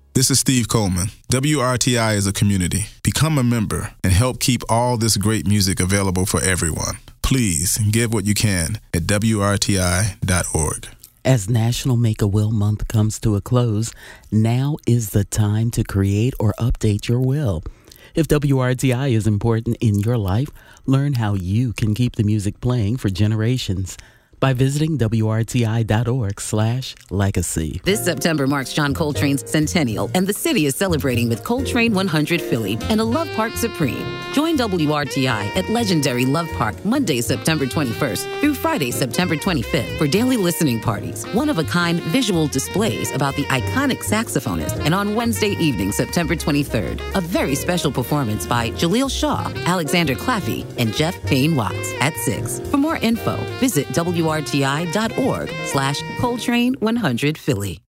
This is Steve Coleman. WRTI is a community. Become a member and help keep all this great music available for everyone. Please give what you can at WRTI.org. As National Make-A-Will Month comes to a close, now is the time to create or update your will. If WRTI is important in your life, learn how you can keep the music playing for generations by visiting WRTI.org/legacy. This September marks John Coltrane's centennial, and the city is celebrating with Coltrane 100 Philly and a Love Park Supreme. Join WRTI at legendary Love Park Monday, September 21st through Friday, September 25th for daily listening parties, one-of-a-kind visual displays about the iconic saxophonist, and on Wednesday evening, September 23rd, a very special performance by Jaleel Shaw, Alexander Claffey, and Jeff Payne Watts at 6. For more info, visit WRTI.org/Coltrane 100 Philly.